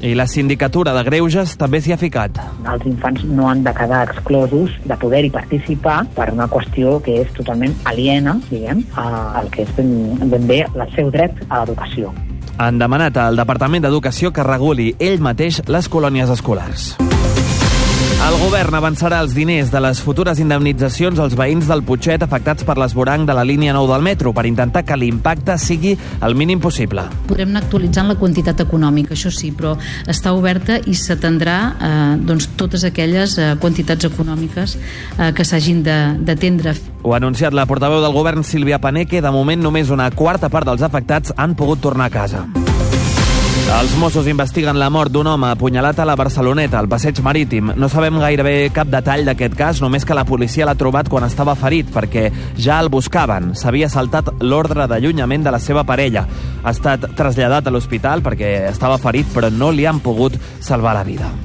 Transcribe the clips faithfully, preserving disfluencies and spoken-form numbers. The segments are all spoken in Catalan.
I la Sindicatura de Greuges també s'hi ha ficat. Els infants no han de quedar exclosos de poder-hi participar per una qüestió que és totalment aliena, diguem, al que és ben, ben bé el seu dret a l'educació. Han demanat al Departament d'Educació que reguli ell mateix les colònies escolars. El govern avançarà els diners de les futures indemnitzacions als veïns del Putxet afectats per l'esvoranc de la línia nou del metro per intentar que l'impacte sigui el mínim possible. Podrem anar actualitzant la quantitat econòmica, això sí, però està oberta i s'atendrà eh, doncs, totes aquelles eh, quantitats econòmiques eh, que s'hagin d'atendre. Ho ha anunciat la portaveu del govern, Sílvia Paneque. De moment, només una quarta part dels afectats han pogut tornar a casa. Els Mossos investiguen la mort d'un home apunyalat a la Barceloneta, al passeig marítim. No sabem gairebé cap detall d'aquest cas, només que la policia l'ha trobat quan estava ferit, perquè ja el buscaven. S'havia saltat l'ordre d'allunyament de la seva parella. Ha estat traslladat a l'hospital perquè estava ferit, però no li han pogut salvar la vida.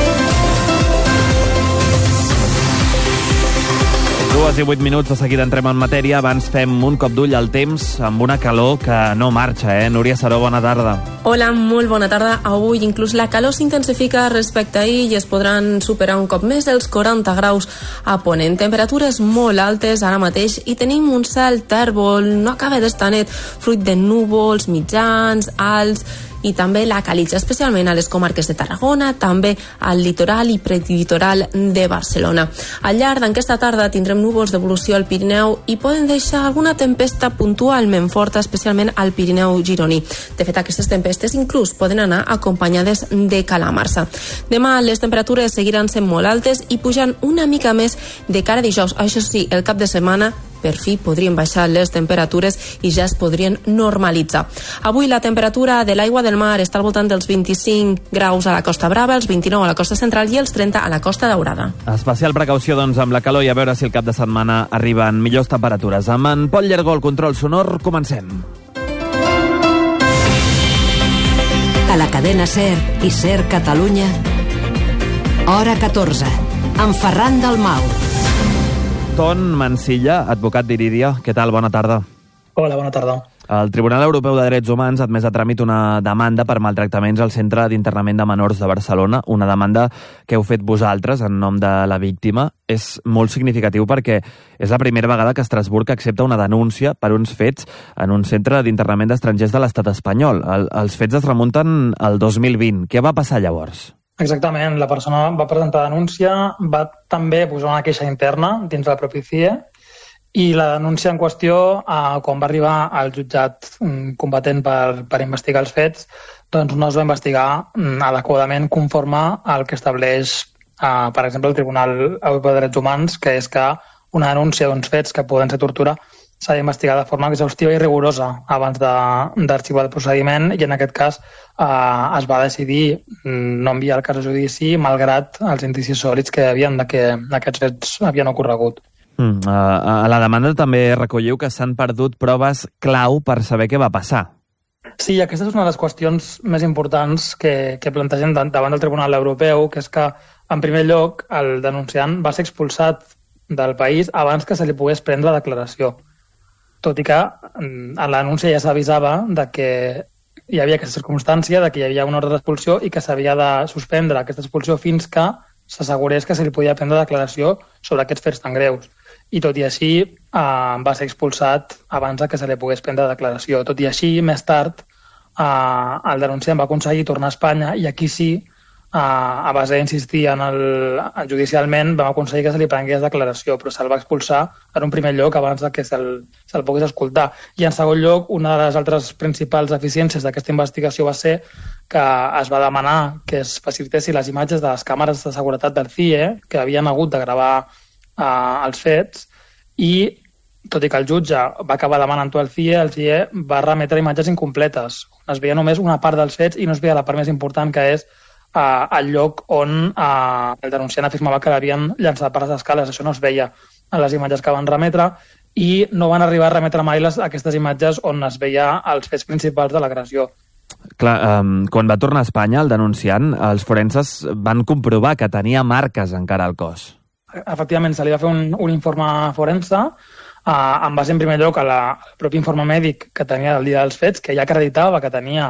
Dues i vuit minuts, de seguida entrem en matèria. Abans fem un cop d'ull al temps amb una calor que no marxa, eh? Núria Saró, bona tarda. Hola, molt bona tarda. Avui inclús la calor s'intensifica respecte a ahir i es podran superar un cop més els quaranta graus a Ponent. Temperatures molt altes ara mateix i tenim un cel tèrbol, no acaba d'estar net, fruit de núvols mitjans, alts, i també la calitja, especialment a les comarques de Tarragona, també al litoral i predlitoral de Barcelona. Al llarg d'aquesta tarda tindrem núvols d'evolució al Pirineu i poden deixar alguna tempesta puntualment forta, especialment al Pirineu gironí. De fet, aquestes tempestes inclús poden anar acompanyades de calamarsa. Demà les temperatures seguiran sent molt altes i pujan una mica més de cara a dijous. Això sí, el cap de setmana per fi podrien baixar les temperatures i ja es podrien normalitzar. Avui la temperatura de l'aigua del mar està al voltant dels vint-i-cinc graus a la Costa Brava, els vint-i-nou a la Costa Central i els trenta a la Costa Daurada. Especial precaució, doncs, amb la calor i a veure si el cap de setmana arriben millors temperatures. Amb en Pol Llergó, el control sonor, comencem. A la cadena SER i SER Catalunya, hora catorze, amb Ferran Dalmau. Ton Mansilla, advocat d'Iridia. Què tal? Bona tarda. Hola, bona tarda. El Tribunal Europeu de Drets Humans ha admès a tràmit una demanda per maltractaments al Centre d'Internament de Menors de Barcelona, una demanda que heu fet vosaltres en nom de la víctima. És molt significatiu perquè és la primera vegada que Estrasburg accepta una denúncia per uns fets en un centre d'internament d'estrangers de l'estat espanyol. El, els fets es remunten al dos mil vint. Què va passar llavors? Exactament, la persona va presentar denúncia, va també posar una queixa interna dins del propi C I E i la denúncia en qüestió, eh, quan va arribar al jutjat mm, competent per, per investigar els fets, doncs no es va investigar mm, adequadament conforme al que estableix, eh, per exemple, el Tribunal Europeu de Drets Humans, que és que una denúncia d'uns fets que poden ser tortura s'ha d'investigar de forma exhaustiva i rigorosa abans d'arxivar el procediment i en aquest cas eh, es va decidir no enviar el cas a judici malgrat els indicis sòlids que hi havia de que aquests fets havien ocorregut. Mm, a la demanda també recolliu que s'han perdut proves clau per saber què va passar. Sí, aquesta és una de les qüestions més importants que, que plantegem davant del Tribunal Europeu, que és que, en primer lloc, el denunciant va ser expulsat del país abans que se li pogués prendre la declaració. Tot i que en la denúncia ja s'avisava de que hi havia aquesta circumstància, de que hi havia una ordre d'expulsió i que s'havia de suspendre aquesta expulsió fins que s'assegurés que se li podia prendre declaració sobre aquests fets tan greus. I tot i així eh, va ser expulsat abans que se li pogués prendre declaració. Tot i així, més tard, eh, el denunciant va aconseguir tornar a Espanya i aquí sí, eh, a base d'insistir en el, en judicialment, vam aconseguir que se li prengués declaració, però se'l va expulsar en un primer lloc abans que se'l se pogués escoltar. I en segon lloc, una de les altres principals deficiències d'aquesta investigació va ser que es va demanar que es facilitessin les imatges de les càmeres de seguretat del C I E que havien hagut de gravar eh, els fets i, tot i que el jutge va acabar demanant-ho al C I E, el C I E va remetre imatges incompletes. Es veia només una part dels fets i no es veia la part més important, que és eh, el lloc on eh, el denunciant afirmava que l'havien llançat per les escales. Això no es veia en les imatges que van remetre i no van arribar a remetre mai les, aquestes imatges on es veia els fets principals de l'agressió. Clar, um, quan va tornar a Espanya, el denunciant, els forenses van comprovar que tenia marques encara al cos. Efectivament, se li va fer un, un informe forense eh, en base en primer lloc a la, al propi informe mèdic que tenia el dia dels fets, que ja acreditava que tenia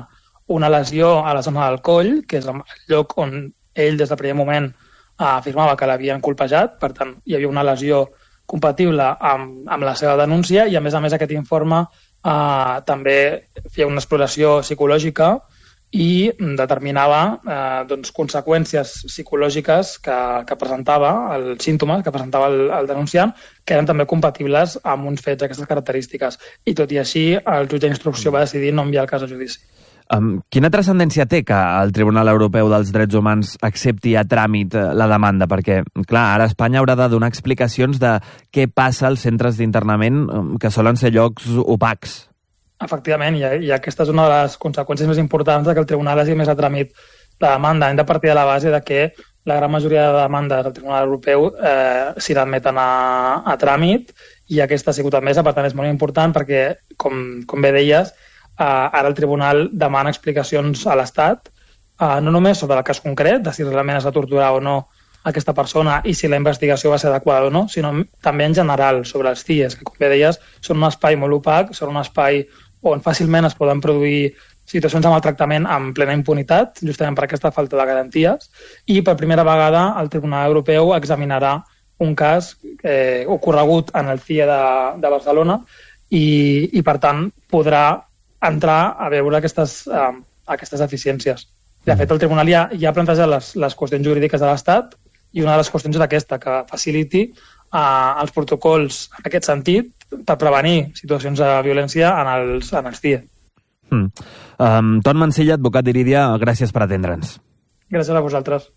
una lesió a la zona del coll, que és el lloc on ell des del primer moment afirmava que l'havien colpejat, per tant hi havia una lesió compatible amb, amb la seva denúncia, i a més a més aquest informe eh, també feia una exploració psicològica i determinava eh, doncs, conseqüències psicològiques que, que presentava, els símptomes que presentava el, el denunciant, que eren també compatibles amb uns fets d'aquestes característiques. I tot i així, el jutge d'instrucció va decidir no enviar el cas a judici. Um, quina transcendència té que el Tribunal Europeu dels Drets Humans accepti a tràmit la demanda? Perquè, clar, ara Espanya haurà de donar explicacions de què passa als centres d'internament, que solen ser llocs opacs. Efectivament, i, i aquesta és una de les conseqüències més importants de que el Tribunal hagi més a tràmit la demanda. Hem de partir de la base de que la gran majoria de demandes del Tribunal Europeu eh, s'hi admeten a, a tràmit, i aquesta ha sigut admesa, per tant és molt important perquè, com, com bé deies, Uh, ara el Tribunal demana explicacions a l'Estat, uh, no només sobre el cas concret, de si realment es va torturar o no aquesta persona i si la investigació va ser adequada o no, sinó també en general sobre els C I Es, que com bé deies són un espai molt opac, són un espai on fàcilment es poden produir situacions de maltractament amb plena impunitat, justament per aquesta falta de garanties, i per primera vegada el Tribunal Europeu examinarà un cas eh, ocorregut en el C I E de, de Barcelona i, i per tant podrà entrar a veure aquestes, uh, aquestes deficiències. De fet, el Tribunal ja, ja ha plantejat les, les qüestions jurídiques de l'Estat, i una de les qüestions és aquesta, que faciliti uh, els protocols en aquest sentit per prevenir situacions de violència en els, en els C I E. Mm. Um, Ton Mansilla, advocat d'Irídia, gràcies per atendre'ns. Gràcies a vosaltres.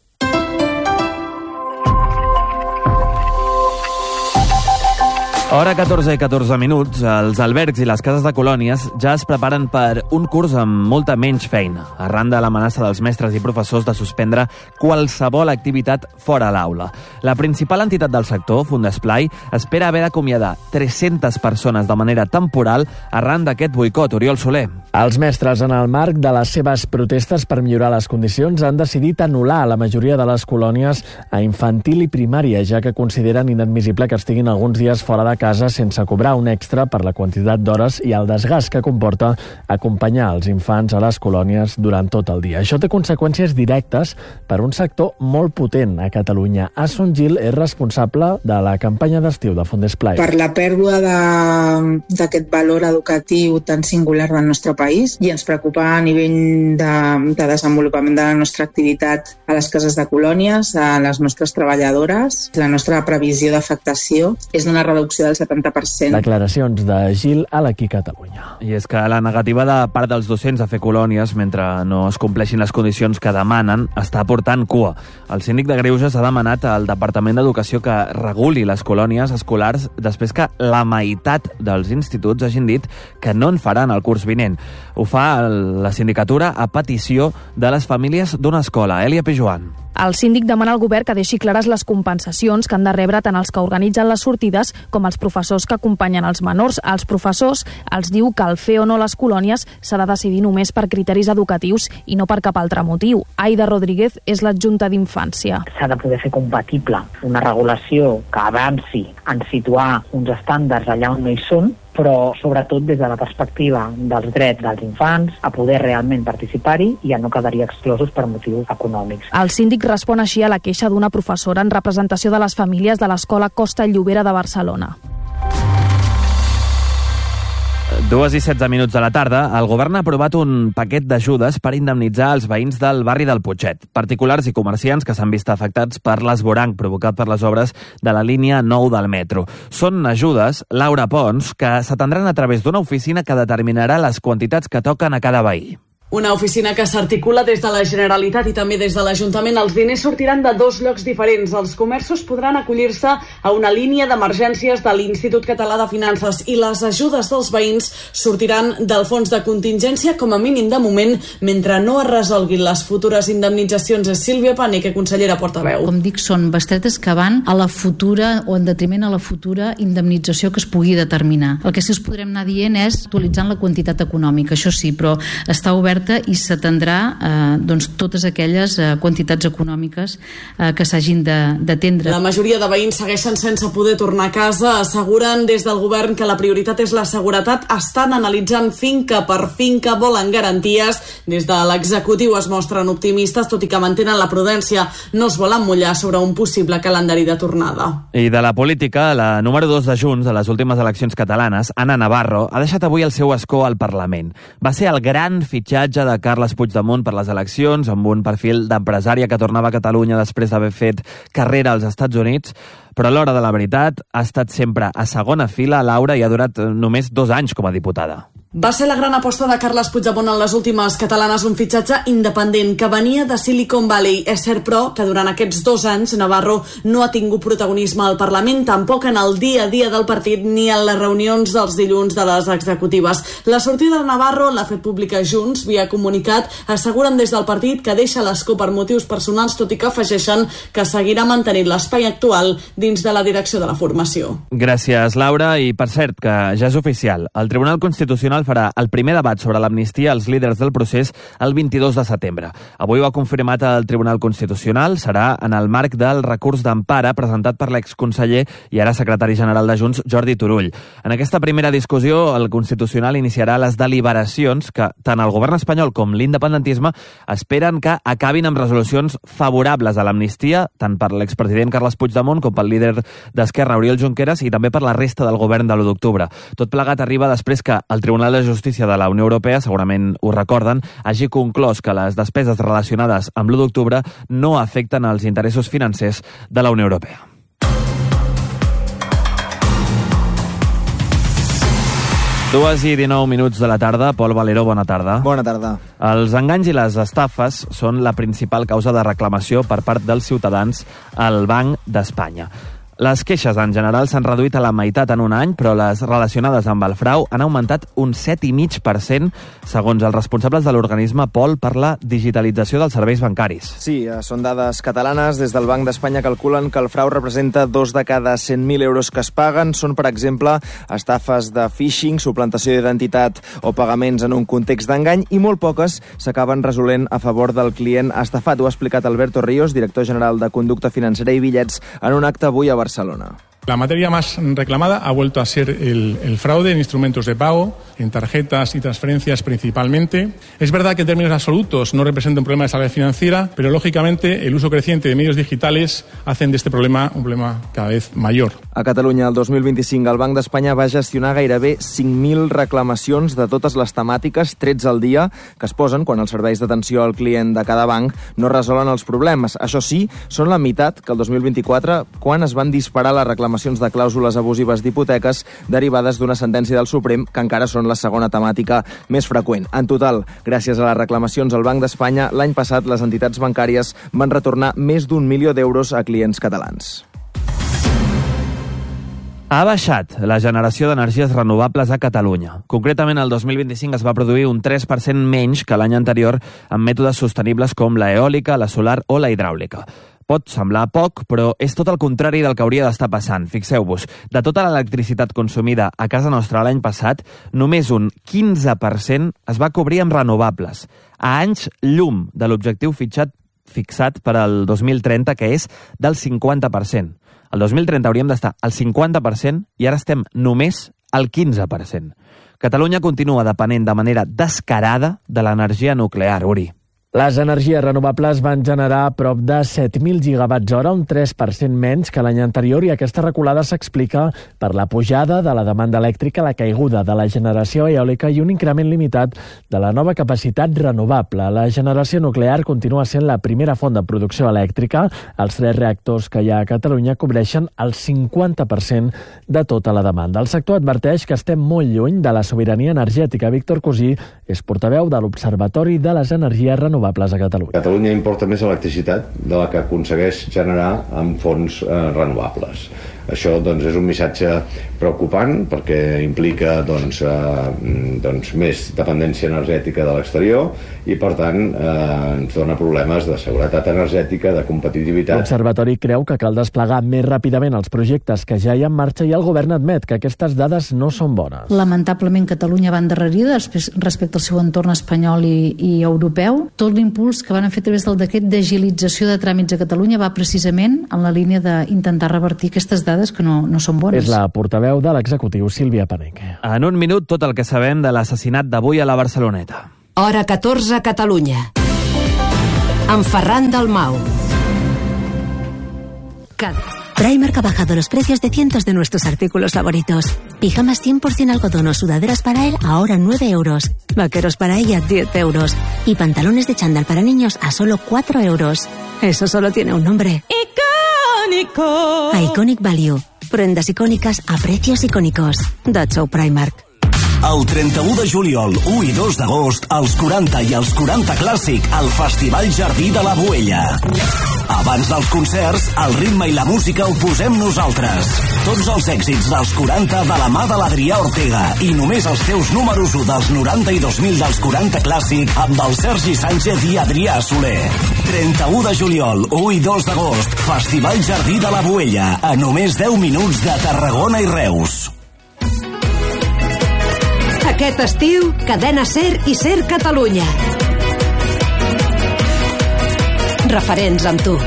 Hora catorze i catorze minuts, els albergs i les cases de colònies ja es preparen per un curs amb molta menys feina, arran de l'amenaça dels mestres i professors de suspendre qualsevol activitat fora l'aula. La principal entitat del sector, Fundesplai, espera haver d'acomiadar tres-centes persones de manera temporal arran d'aquest boicot. Oriol Soler. Els mestres, en el marc de les seves protestes per millorar les condicions, han decidit anul·lar la majoria de les colònies a infantil i primària, ja que consideren inadmissible que estiguin alguns dies fora de casa sense cobrar un extra per la quantitat d'hores i el desgast que comporta acompanyar els infants a les colònies durant tot el dia. Això té conseqüències directes per un sector molt potent a Catalunya. Assun Gil és responsable de la campanya d'estiu de Fundesplai. Per la pèrdua d'aquest valor educatiu tan singular del nostre país, i ens preocupa a nivell de, de desenvolupament de la nostra activitat a les cases de colònies, a les nostres treballadores. La nostra previsió d'afectació és d'una reducció del setanta per cent. Declaracions de Gil a l'Aquí Catalunya. I és que la negativa de part dels docents a fer colònies mentre no es compleixin les condicions que demanen està portant cua. El síndic de Greuges ha demanat al Departament d'Educació que reguli les colònies escolars després que la meitat dels instituts hagin dit que no en faran el curs vinent. Ho fa la sindicatura a petició de les famílies d'una escola. Elia Pijuan. El síndic demana al govern que deixi clares les compensacions que han de rebre tant els que organitzen les sortides com els professors que acompanyen els menors. Als professors els diu que el fer o no les colònies s'ha de decidir només per criteris educatius i no per cap altre motiu. Aida Rodríguez és l'adjunta d'Infància. S'ha de poder fer compatible una regulació que avanci en situar uns estàndards allà on no hi són, però sobretot des de la perspectiva dels drets dels infants a poder realment participar-hi i a no quedar-hi exclosos per motius econòmics. El síndic respon així a la queixa d'una professora en representació de les famílies de l'escola Costa Llobera de Barcelona. Dues i setze minuts de la tarda, el govern ha aprovat un paquet d'ajudes per indemnitzar els veïns del barri del Putxet, particulars i comerciants que s'han vist afectats per l'esvoranc provocat per les obres de la línia nou del metro. Són ajudes, Laura Pons, que s'atendran a través d'una oficina que determinarà les quantitats que toquen a cada veí. Una oficina que s'articula des de la Generalitat i també des de l'Ajuntament. Els diners sortiran de dos llocs diferents. Els comerços podran acollir-se a una línia d'emergències de l'Institut Català de Finances i les ajudes dels veïns sortiran del fons de contingència, com a mínim de moment, mentre no es resolguin les futures indemnitzacions. És Sílvia Paneque, consellera portaveu. Com dic, són bestretes que van a la futura o en detriment a la futura indemnització que es pugui determinar. El que sí us podrem anar dient és actualitzant la quantitat econòmica, això sí, però està obert oberta i s'atendrà eh, doncs, totes aquelles eh, quantitats econòmiques eh, que s'hagin d'atendre. La majoria de veïns segueixen sense poder tornar a casa. Asseguren des del govern que la prioritat és la seguretat. Estan analitzant finca per finca, volen garanties. Des de l'executiu es mostren optimistes, tot i que mantenen la prudència. No es volen mullar sobre un possible calendari de tornada. I de la política, la número dos de Junts a les últimes eleccions catalanes, Anna Navarro, ha deixat avui el seu escó al Parlament. Va ser el gran fitxatge de Carles Puigdemont per les eleccions, amb un perfil d'empresària que tornava a Catalunya després d'haver fet carrera als Estats Units, però a l'hora de la veritat ha estat sempre a segona fila, Laura, i ha durat només dos anys com a diputada. Va ser la gran aposta de Carles Puigdemont en les últimes catalanes, un fitxatge independent que venia de Silicon Valley. És cert, però, que durant aquests dos anys Navarro no ha tingut protagonisme al Parlament, tampoc en el dia a dia del partit ni en les reunions dels dilluns de les executives. La sortida de Navarro l'ha fet pública Junts via comunicat. Asseguren des del partit que deixa l'escó per motius personals, tot i que afegeixen que seguirà mantenint l'espai actual dins de la direcció de la formació. Gràcies, Laura. I, per cert, que ja és oficial. El Tribunal Constitucional farà el primer debat sobre l'amnistia als líders del procés el vint-i-dos de setembre. Avui ho ha confirmat el Tribunal Constitucional. Serà en el marc del recurs d'empara presentat per l'exconseller i ara secretari general de Junts, Jordi Turull. En aquesta primera discussió, el Constitucional iniciarà les deliberacions que tant el govern espanyol com l'independentisme esperen que acabin amb resolucions favorables a l'amnistia, tant per l'expresident Carles Puigdemont com pel líder d'Esquerra, Oriol Junqueras, i també per la resta del govern de l'u d'octubre. Tot plegat arriba després que el Tribunal de Justícia de la Unió Europea, segurament ho recorden, hagi conclòs que les despeses relacionades amb l'u d'octubre no afecten els interessos financers de la Unió Europea. Dues i dinou minuts de la tarda. Pol Valero, bona tarda. Bona tarda. Els enganys i les estafes són la principal causa de reclamació per part dels ciutadans al Banc d'Espanya. Les queixes en general s'han reduït a la meitat en un any, però les relacionades amb el frau han augmentat un set coma cinc per cent, segons els responsables de l'organisme Pol per la digitalització dels serveis bancaris. Sí, són dades catalanes. Des del Banc d'Espanya calculen que el frau representa dos de cada cent mil euros que es paguen. Són, per exemple, estafes de phishing, suplantació d'identitat o pagaments en un context d'engany, i molt poques s'acaben resolent a favor del client estafat. Ho ha explicat Alberto Ríos, director general de Conducta Financera i Bitllets, en un acte avui a Barcelona. Barcelona. La materia más reclamada ha vuelto a ser el, el fraude en instrumentos de pago, en tarjetas y transferencias principalmente. Es verdad que en términos absolutos no representa un problema de salud financiera, pero lógicamente el uso creciente de medios digitales hacen de este problema un problema cada vez mayor. A Catalunya, el dos mil vint-i-cinc, el Banc d'Espanya va gestionar gairebé cinc mil reclamacions de totes les temàtiques, tretze al dia, que es posen quan els serveis d'atenció al client de cada banc no resolen els problemes. Això sí, són la meitat que el dos mil vint-i-quatre, quan es van disparar les reclamacions de clàusules abusives d'hipoteques derivades d'una sentència del Suprem, que encara són la segona temàtica més freqüent. En total, gràcies a les reclamacions al Banc d'Espanya, l'any passat les entitats bancàries van retornar més d'un milió d'euros a clients catalans. Ha baixat la generació d'energies renovables a Catalunya. Concretament, el dos mil vint-i-cinc es va produir un tres per cent menys que l'any anterior amb mètodes sostenibles com la eòlica, la solar o la hidràulica. Pot semblar poc, però és tot el contrari del que hauria d'estar passant. Fixeu-vos, de tota l'electricitat consumida a casa nostra l'any passat, només un quinze per cent es va cobrir amb renovables, a anys llum de l'objectiu fitxat, fixat per al dos mil trenta, que és del cinquanta per cent. El dos mil trenta hauríem d'estar al cinquanta per cent i ara estem només al quinze per cent. Catalunya continua depenent de manera descarada de l'energia nuclear, Uri. Les energies renovables van generar prop de set mil gigawatts hora, un tres per cent menys que l'any anterior, i aquesta reculada s'explica per la pujada de la demanda elèctrica, la caiguda de la generació eòlica i un increment limitat de la nova capacitat renovable. La generació nuclear continua sent la primera font de producció elèctrica. Els tres reactors que hi ha a Catalunya cobreixen el cinquanta per cent de tota la demanda. El sector adverteix que estem molt lluny de la sobirania energètica. Víctor Cosí és portaveu de l'Observatori de les Energies Renovables a Catalunya. Catalunya importa més electricitat de la que aconsegueix generar amb fonts eh, renovables. Això doncs, és un missatge preocupant perquè implica doncs, eh, doncs, més dependència energètica de l'exterior i, per tant, eh, ens dona problemes de seguretat energètica, de competitivitat. L'Observatori creu que cal desplegar més ràpidament els projectes que ja hi ha en marxa i el govern admet que aquestes dades no són bones. Lamentablement, Catalunya va endarrerida respecte al seu entorn espanyol i, i europeu. Tot l'impuls que van fer a través del decret d'agilització de tràmits a Catalunya va precisament en la línia d'intentar revertir aquestes dades que no, no són bones. És la portaveu de l'executiu, Sílvia Paneque. En un minut, tot el que sabem de l'assassinat d'avui a la Barceloneta. Hora catorze, Catalunya. Amb Ferran Dalmau. Primark ha bajado los precios de cientos de nuestros artículos favoritos. Pijamas cien por ciento algodón o sudaderas para él a ahora nueve euros. Vaqueros para ella diez euros. Y pantalones de chándal para niños a solo cuatro euros. Eso solo tiene un nombre. ¡Icónico! A Iconic Value. Prendas icòniques a precios icònicos. That's so Primark. El trenta-u de juliol, u i dos d'agost, els quaranta i els quaranta Clàssic al Festival Jardí de la Boella. Abans dels concerts, el ritme i la música ho posem nosaltres. Tots els èxits dels quaranta de la mà de l'Adrià Ortega i només els teus números u dels noranta i dos mil dels quaranta Clàssic amb el Sergi Sánchez i Adrià Soler. trenta-u de juliol, u i dos d'agost, Festival Jardí de la Boella, a només deu minuts de Tarragona i Reus. Aquest estiu, Cadena SER i SER Catalunya. Referents amb tu.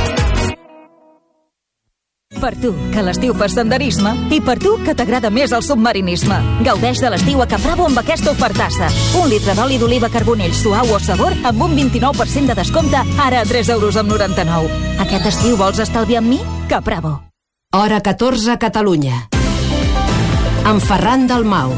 Per tu, que a l'estiu fas senderisme, i per tu, que t'agrada més el submarinisme. Gaudeix de l'estiu a Capravo amb aquesta ofertassa. Un litre d'oli d'oliva carbonell suau o sabor amb un vint-i-nou per cent de descompte, ara a tres euros amb noranta-nou. Aquest estiu vols estalviar amb mi? Capravo. Hora catorze, Catalunya. Amb Ferran Dalmau.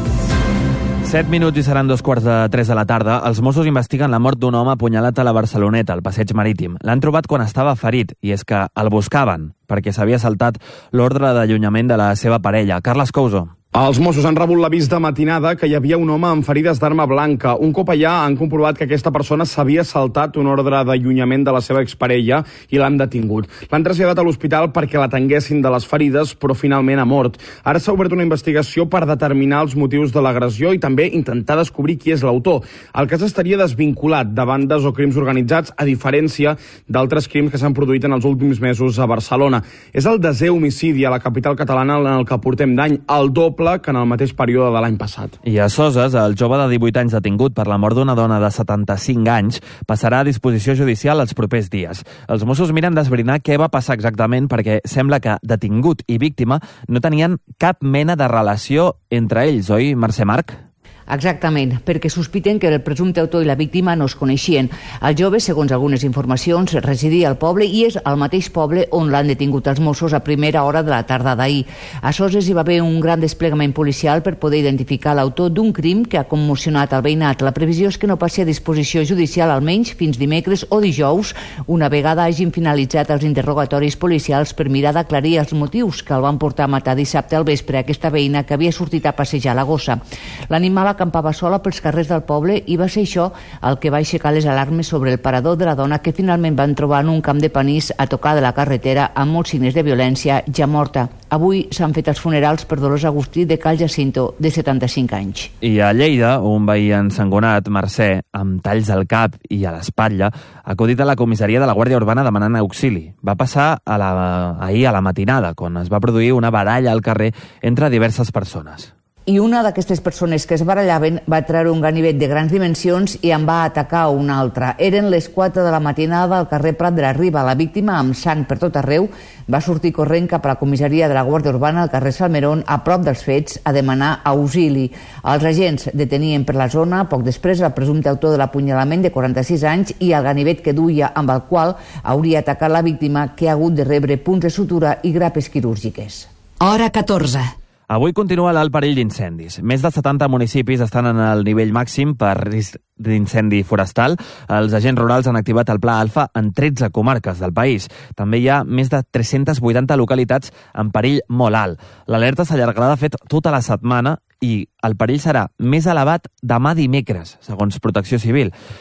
Set minuts i seran dos quarts de tres de la tarda. Els Mossos investiguen la mort d'un home apunyalat a la Barceloneta, al passeig marítim. L'han trobat quan estava ferit, i és que el buscaven perquè s'havia saltat l'ordre d'allunyament de la seva parella. Carles Couso. Els Mossos han rebut l'avís de matinada que hi havia un home amb ferides d'arma blanca. Un cop allà han comprovat que aquesta persona s'havia saltat un ordre d'allunyament de la seva exparella i l'han detingut. L'han traslladat a l'hospital perquè l'atenguessin de les ferides, però finalment ha mort. Ara s'ha obert una investigació per determinar els motius de l'agressió i també intentar descobrir qui és l'autor. El cas estaria desvinculat de bandes o crims organitzats, a diferència d'altres crims que s'han produït en els últims mesos a Barcelona. És el desè homicidi a la capital catalana en el que portem d'any, el doble que en el mateix període de l'any passat. I a Soses, el jove de divuit anys detingut per la mort d'una dona de setanta-cinc anys passarà a disposició judicial els propers dies. Els Mossos miren d'esbrinar què va passar exactament perquè sembla que detingut i víctima no tenien cap mena de relació entre ells, oi, Mercè Marc? Exactament, perquè sospiten que el presumpte autor i la víctima no es coneixien. El jove, segons algunes informacions, residia al poble i és al mateix poble on l'han detingut els Mossos a primera hora de la tarda d'ahir. A Soses hi va haver un gran desplegament policial per poder identificar l'autor d'un crim que ha commocionat el veïnat. La previsió és que no passi a disposició judicial almenys fins dimecres o dijous, una vegada hagin finalitzat els interrogatoris policials per mirar d'aclarir els motius que el van portar a matar dissabte al vespre aquesta veïna que havia sortit a passejar la gossa. L'animal acampava sola pels carrers del poble i va ser això el que va aixecar les alarmes sobre el parador de la dona que finalment van trobar en un camp de panís a tocar de la carretera amb molts signes de violència, ja morta. Avui s'han fet els funerals per Dolors Agustí de Cal Jacinto, de setanta-cinc anys. I a Lleida, un veí ensangonat, Mercè, amb talls al cap i a l'espatlla, ha acudit a la comissaria de la Guàrdia Urbana demanant auxili. Va passar a la, ahir a la matinada, quan es va produir una baralla al carrer entre diverses persones. I una d'aquestes persones que es barallaven va treure un ganivet de grans dimensions i en va atacar una altra. Eren les quatre de la matinada al carrer Prat de la Riba. La víctima, amb sang per tot arreu, va sortir corrent cap a la comissaria de la Guàrdia Urbana al carrer Salmerón, a prop dels fets, a demanar auxili. Els agents detenien per la zona poc després el presumpte autor de l'apunyalament de quaranta-sis anys i el ganivet que duia amb el qual hauria atacat la víctima, que ha hagut de rebre punts de sutura i grapes quirúrgiques. Hora catorze. Avui continua l'alt perill d'incendis. Més de setanta municipis estan en el nivell màxim per risc d'incendi forestal. Els agents rurals han activat el Pla Alfa en tretze comarques del país. També hi ha més de tres-centes vuitanta localitats en perill molt alt. L'alerta s'allargarà de fet tota la setmana i el perill serà més elevat demà dimecres, segons Protecció Civil.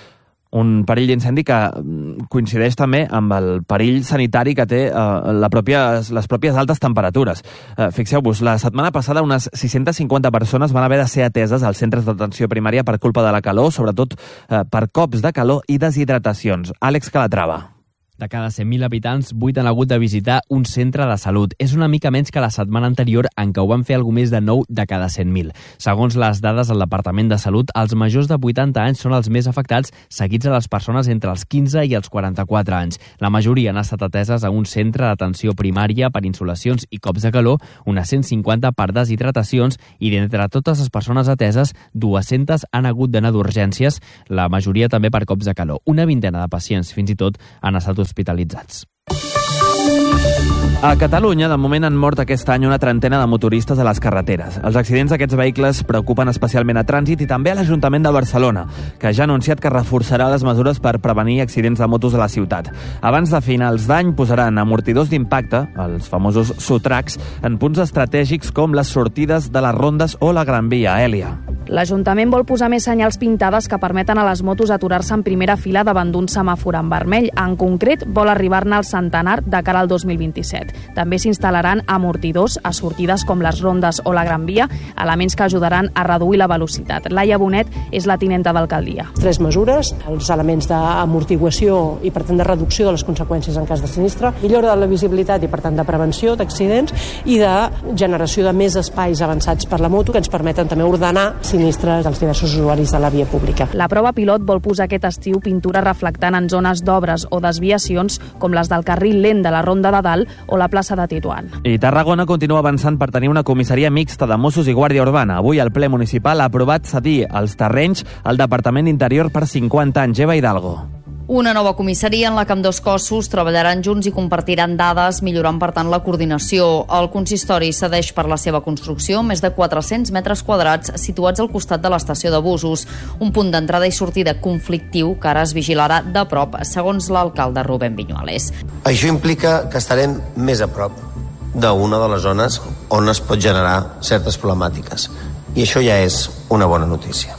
Un perill d'incendi que coincideix també amb el perill sanitari que té eh, la pròpies, les pròpies altes temperatures. Eh, fixeu-vos, la setmana passada unes sis-centes cinquanta persones van haver de ser ateses als centres d'atenció primària per culpa de la calor, sobretot eh, per cops de calor i deshidratacions. Àlex Calatrava. De cada cent mil habitants, vuit han hagut de visitar un centre de salut. És una mica menys que la setmana anterior, en què ho van fer algú més de nou de cada cent mil. Segons les dades del Departament de Salut, els majors de vuitanta anys són els més afectats, seguits a les persones entre els quinze i els quaranta-quatre anys. La majoria han estat ateses a un centre d'atenció primària per insolacions i cops de calor, unes cent cinquanta per deshidratacions, i d'entre totes les persones ateses, dues-centes han hagut d'anar d'urgències, la majoria també per cops de calor. Una vintena de pacients, fins i tot, han estat hospitalitzats. A Catalunya, de moment, han mort aquest any una trentena de motoristes a les carreteres. Els accidents d'aquests vehicles preocupen especialment a Trànsit i també a l'Ajuntament de Barcelona, que ja ha anunciat que reforçarà les mesures per prevenir accidents de motos a la ciutat. Abans de finals d'any posaran amortidors d'impacte, els famosos sotracs, en punts estratègics com les sortides de les rondes o la Gran Via. Èlia. L'Ajuntament vol posar més senyals pintades que permeten a les motos aturar-se en primera fila davant d'un semàfor en vermell. En concret, vol arribar-ne al centenar de cara al dos mil vint-i-set. També s'instal·laran amortidors a sortides com les rondes o la Gran Via, elements que ajudaran a reduir la velocitat. Laia Bonet és la tinenta d'alcaldia. Tres mesures, els elements d'amortiguació i, per tant, de reducció de les conseqüències en cas de sinistre, millora de la visibilitat i, per tant, de prevenció d'accidents i de generació de més espais avançats per la moto que ens permeten també ordenar sinistres dels diversos usuaris de la via pública. La prova pilot vol posar aquest estiu pintura reflectant en zones d'obres o desviacions com les del carril lent de la Ronda de Dalt o la plaça de Tetuan. I Tarragona continua avançant per tenir una comissaria mixta de Mossos i Guàrdia Urbana. Avui el ple municipal ha aprovat cedir els terrenys al Departament d'Interior per cinquanta anys. Eva Hidalgo. Una nova comissaria en la que ambdós cossos treballaran junts i compartiran dades, millorant, per tant, la coordinació. El consistori cedeix per la seva construcció més de quatre-cents metres quadrats situats al costat de l'estació de busos, un punt d'entrada i sortida conflictiu que ara es vigilarà de prop, segons l'alcalde Rubén Viñuales. Això implica que estarem més a prop d'una de les zones on es pot generar certes problemàtiques, i això ja és una bona notícia.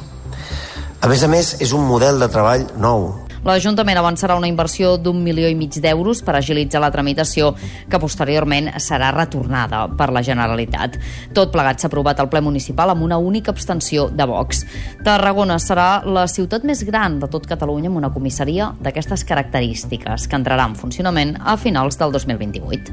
A més a més, és un model de treball nou. L'Ajuntament avançarà una inversió d'un milió i mig d'euros per agilitzar la tramitació, que posteriorment serà retornada per la Generalitat. Tot plegat s'ha aprovat al ple municipal amb una única abstenció de Vox. Tarragona serà la ciutat més gran de tot Catalunya amb una comissaria d'aquestes característiques, que entrarà en funcionament a finals del dos mil vint-i-vuit.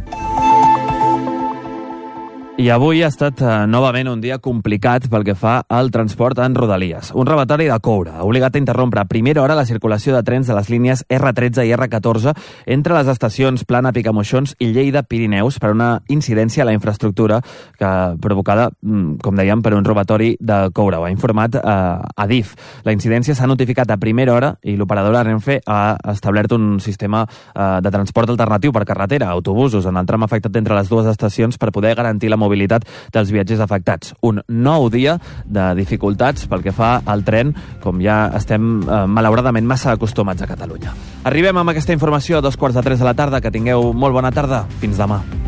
I avui ha estat eh, novament un dia complicat pel que fa al transport en Rodalies. Un robatori de coure ha obligat a interrompre a primera hora la circulació de trens de les línies erre tretze i erre catorze entre les estacions Plana, Picamoixons i Lleida-Pirineus per una incidència a la infraestructura que provocada, com dèiem, per un robatori de coure. Ho ha informat eh, Adif. La incidència s'ha notificat a primera hora i l'operadora Renfe ha establert un sistema eh, de transport alternatiu per carretera, autobusos, en el tram afectat entre les dues estacions per poder garantir la mobilitat dels viatgers afectats. Un nou dia de dificultats pel que fa al tren, com ja estem eh, malauradament massa acostumats a Catalunya. Arribem amb aquesta informació a dos quarts de tres de la tarda. Que tingueu molt bona tarda. Fins demà.